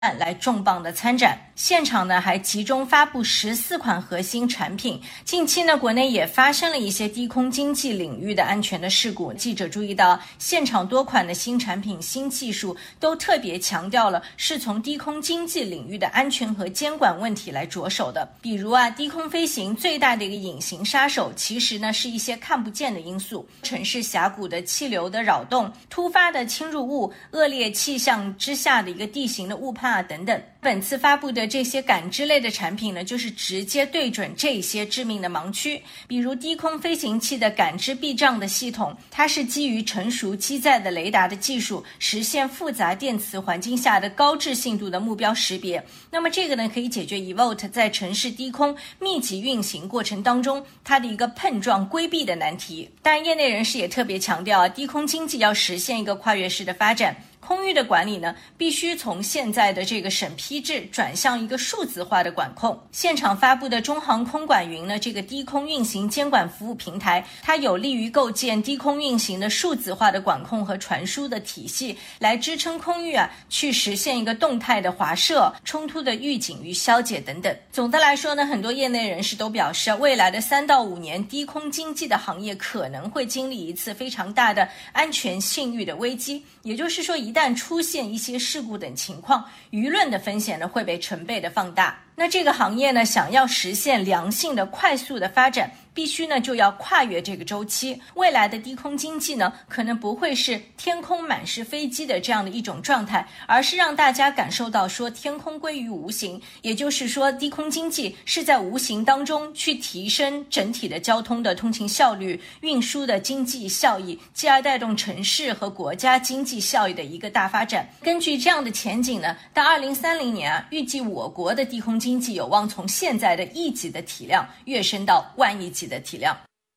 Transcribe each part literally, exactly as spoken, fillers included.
来重磅的参展，现场呢还集中发布十四款核心产品。近期呢，国内也发生了一些低空经济领域的安全的事故。记者注意到，现场多款的新产品、新技术都特别强调了是从低空经济领域的安全和监管问题来着手的。比如啊，低空飞行最大的一个隐形杀手，其实呢是一些看不见的因素，城市峡谷的气流的扰动、突发的侵入物、恶劣气象之下的一个地形的误判啊等等。本次发布的这些感知类的产品呢，就是直接对准这些致命的盲区。比如低空飞行器的感知避障的系统，它是基于成熟机载的雷达的技术，实现复杂电磁环境下的高致信度的目标识别。那么这个呢，可以解决 eVolt 在城市低空密集运行过程当中它的一个碰撞规避的难题。但业内人士也特别强调啊，低空经济要实现一个跨越式的发展，空域的管理呢，必须从现在的这个审批制转向一个数字化的管控。现场发布的中航空管云呢，这个低空运行监管服务平台，它有利于构建低空运行的数字化的管控和传输的体系，来支撑空域啊，去实现一个动态的滑射、冲突的预警与消解等等。总的来说呢，很多业内人士都表示，未来的三到五年，低空经济的行业可能会经历一次非常大的安全信誉的危机。也就是说，一旦出现一些事故等情况，舆论的风险呢会被成倍的放大。那这个行业呢，想要实现良性的快速的发展，必须呢就要跨越这个周期。未来的低空经济呢，可能不会是天空满是飞机的这样的一种状态，而是让大家感受到说天空归于无形。也就是说，低空经济是在无形当中去提升整体的交通的通勤效率、运输的经济效益，继而带动城市和国家经济效益的一个大发展。根据这样的前景呢，到二零三零年啊，预计我国的低空经济有望从现在的亿级的体量跃升到万亿级的体量。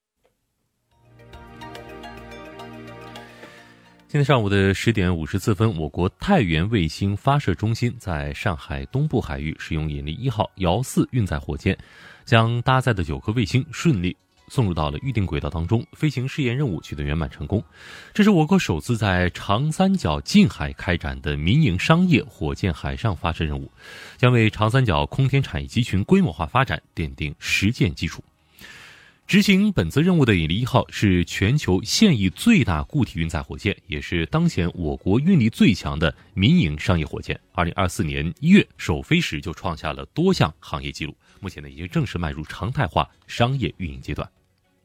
今天上午的十点五十四分，我国太原卫星发射中心在上海东部海域使用引力一号遥四运载火箭，将搭载的九颗卫星顺利送入到了预定轨道当中，飞行试验任务取得圆满成功。这是我国首次在长三角近海开展的民营商业火箭海上发射任务，将为长三角空天产业集群规模化发展奠定实践基础。执行本次任务的引力一号是全球现役最大固体运载火箭，也是当前我国运力最强的民营商业火箭。二零二四年一月首飞时就创下了多项行业纪录，目前呢已经正式迈入常态化商业运营阶段。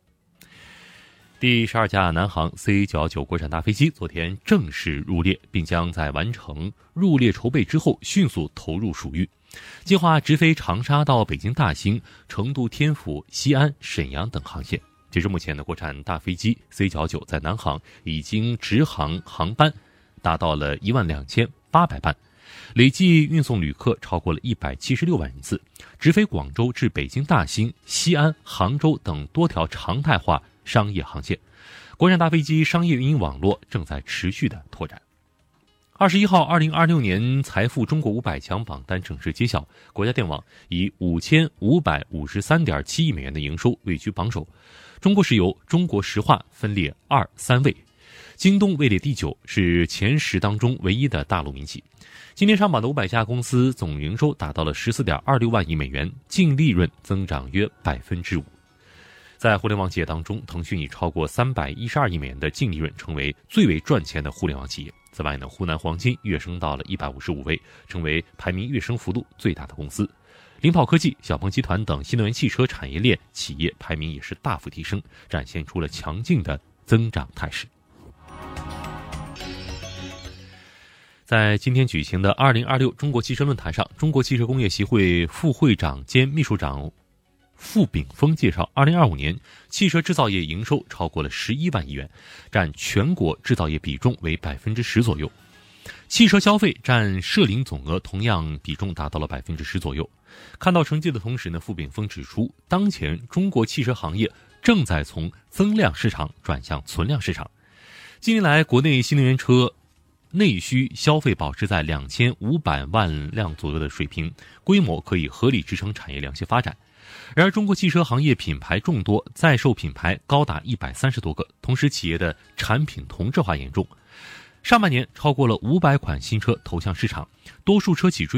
第十二架南航 C 九十九 国产大飞机昨天正式入列，并将在完成入列筹备之后迅速投入属运，计划直飞长沙到北京大兴、成都天府、西安、沈阳等航线。截至目前的国产大飞机 C 九十九 在南航已经直航航班达到了一万两千八百班，累计运送旅客超过了一百七十六万人次，直飞广州至北京大兴、西安、杭州等多条常态化商业航线。国产大飞机商业运营网络正在持续的拓展。二十一号，二零二六年财富中国五百强榜单正式揭晓，国家电网以五千五百五十三点七亿美元的营收位居榜首，中国石油、中国石化分列二三位，京东位列第九，是前十当中唯一的大陆民企。今年上榜的五百家公司总营收达到了十四点二六万亿美元，净利润增长约百分之五。在互联网企业当中，腾讯以超过三百一十二亿美元的净利润成为最为赚钱的互联网企业。此外呢，湖南黄金跃升到了一百五十五位，成为排名跃升幅度最大的公司。灵跑科技、小鹏集团等新能源汽车产业链企业排名也是大幅提升，展现出了强劲的增长态势。在今天举行的二零二六中国汽车论坛上，中国汽车工业协会副会长兼秘书长傅炳峰介绍，二零二五年汽车制造业营收超过了十一万亿元，占全国制造业比重为百分之十左右。汽车消费占涉零总额同样比重达到了百分之十左右。看到成绩的同时呢，傅炳峰指出，当前中国汽车行业正在从增量市场转向存量市场。近年来，国内新能源车内需消费保持在两千五百万辆左右的水平，规模可以合理支撑产业良性发展。然而，中国汽车行业品牌众多，在售品牌高达一百三十多个，同时企业的产品同质化严重。 上半年超过了五百款新车投向市场，多数车企追